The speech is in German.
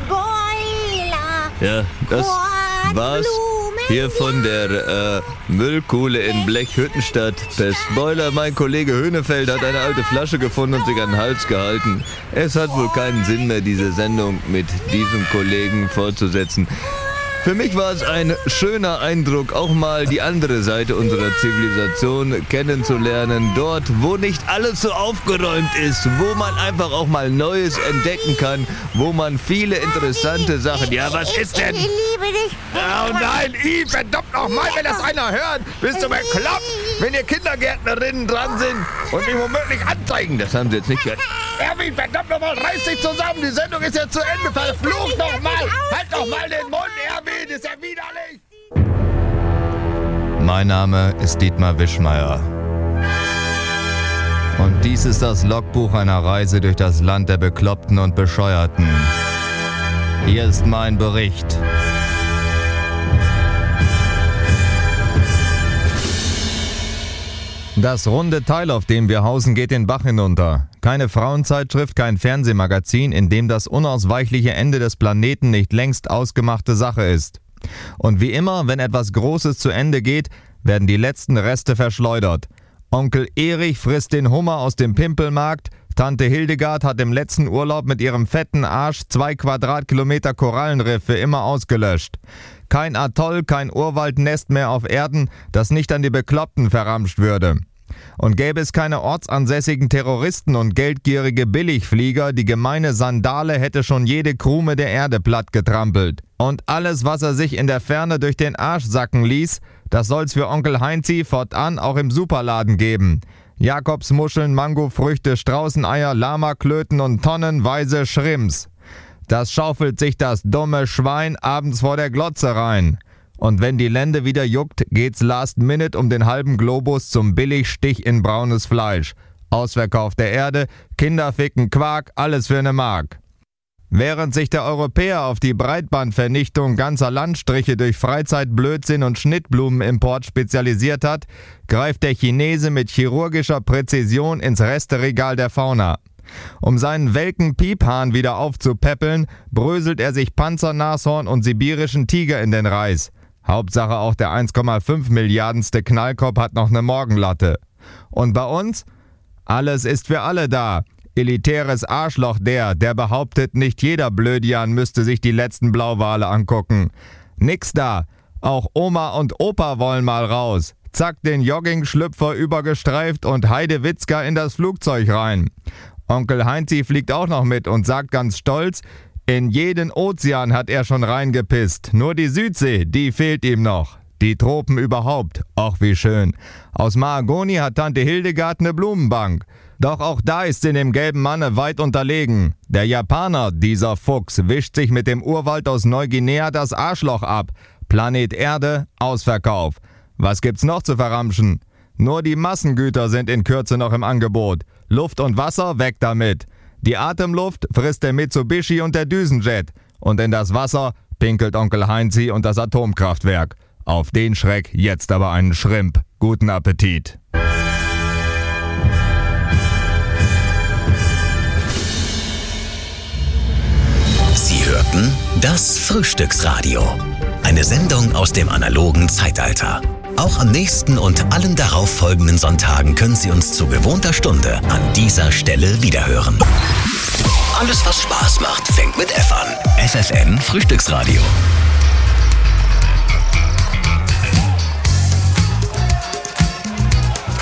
Ja, das war's hier von der Müllkuhle in Blechhüttenstadt. Per Spoiler, mein Kollege Höhnefeld hat eine alte Flasche gefunden und sich an den Hals gehalten. Es hat wohl keinen Sinn mehr, diese Sendung mit diesem Kollegen fortzusetzen. Für mich war es ein schöner Eindruck, auch mal die andere Seite unserer Zivilisation kennenzulernen. Dort, wo nicht alles so aufgeräumt ist, wo man einfach auch mal Neues entdecken kann, wo man viele interessante Sachen... Ja, was ist denn? Ich liebe dich. Oh nein, verdammt nochmal, wenn das einer hört, bist du bekloppt, wenn ihr Kindergärtnerinnen dran sind und mich womöglich anzeigen. Das haben sie jetzt nicht gehört. Erwin, verdammt nochmal, reiß dich zusammen, die Sendung ist ja zu Ende, verflucht nochmal, halt doch mal den Mund, Erwin, ist ja widerlich. Mein Name ist Dietmar Wischmeier. Und dies ist das Logbuch einer Reise durch das Land der Bekloppten und Bescheuerten. Hier ist mein Bericht. Das runde Teil, auf dem wir hausen, geht den Bach hinunter. Keine Frauenzeitschrift, kein Fernsehmagazin, in dem das unausweichliche Ende des Planeten nicht längst ausgemachte Sache ist. Und wie immer, wenn etwas Großes zu Ende geht, werden die letzten Reste verschleudert. Onkel Erich frisst den Hummer aus dem Pimpelmarkt, Tante Hildegard hat im letzten Urlaub mit ihrem fetten Arsch 2 Quadratkilometer Korallenriff für immer ausgelöscht. Kein Atoll, kein Urwaldnest mehr auf Erden, das nicht an die Bekloppten verramscht würde. Und gäbe es keine ortsansässigen Terroristen und geldgierige Billigflieger, die gemeine Sandale hätte schon jede Krume der Erde plattgetrampelt. Und alles, was er sich in der Ferne durch den Arsch sacken ließ, das soll's für Onkel Heinzi fortan auch im Superladen geben. Jakobsmuscheln, Mangofrüchte, Straußeneier, Lamaklöten und tonnenweise Shrimps. Das schaufelt sich das dumme Schwein abends vor der Glotze rein. Und wenn die Lende wieder juckt, geht's last minute um den halben Globus zum Billigstich in braunes Fleisch. Ausverkauf der Erde, Kinderficken, Quark, alles für eine Mark. Während sich der Europäer auf die Breitbandvernichtung ganzer Landstriche durch Freizeitblödsinn und Schnittblumenimport spezialisiert hat, greift der Chinese mit chirurgischer Präzision ins Resteregal der Fauna. Um seinen welken Piephahn wieder aufzupäppeln, bröselt er sich Panzernashorn und sibirischen Tiger in den Reis. Hauptsache auch der 1,5 Milliardenste Knallkopf hat noch eine Morgenlatte. Und bei uns? Alles ist für alle da. Elitäres Arschloch der behauptet, nicht jeder Blödian müsste sich die letzten Blauwale angucken. Nix da. Auch Oma und Opa wollen mal raus. Zack, den Joggingschlüpfer übergestreift und Heidewitzka in das Flugzeug rein. Onkel Heinzi fliegt auch noch mit und sagt ganz stolz, in jeden Ozean hat er schon reingepisst. Nur die Südsee, die fehlt ihm noch. Die Tropen überhaupt, ach wie schön. Aus Mahagoni hat Tante Hildegard eine Blumenbank. Doch auch da ist sie dem gelben Manne weit unterlegen. Der Japaner, dieser Fuchs, wischt sich mit dem Urwald aus Neuguinea das Arschloch ab. Planet Erde, Ausverkauf. Was gibt's noch zu verramschen? Nur die Massengüter sind in Kürze noch im Angebot. Luft und Wasser, weg damit. Die Atemluft frisst der Mitsubishi und der Düsenjet. Und in das Wasser pinkelt Onkel Heinzi und das Atomkraftwerk. Auf den Schreck jetzt aber einen Shrimp. Guten Appetit. Sie hörten das Frühstücksradio. Eine Sendung aus dem analogen Zeitalter. Auch am nächsten und allen darauffolgenden Sonntagen können Sie uns zu gewohnter Stunde an dieser Stelle wiederhören. Alles, was Spaß macht, fängt mit F an. FFN Frühstücksradio.